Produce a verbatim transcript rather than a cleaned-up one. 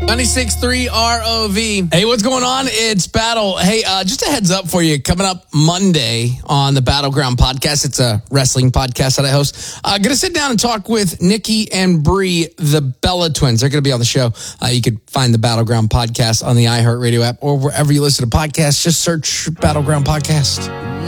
ninety-six point three R O V. Hey, what's going on? It's Battle. Hey, uh, just a heads up for you. Coming up Monday on the Battleground podcast. It's a wrestling podcast that I host. I'm uh, going to sit down and talk with Nikki and Bree, the Bella twins. They're going to be on the show. Uh, you could find the Battleground podcast on the iHeartRadio app or wherever you listen to podcasts. Just search Battleground podcast.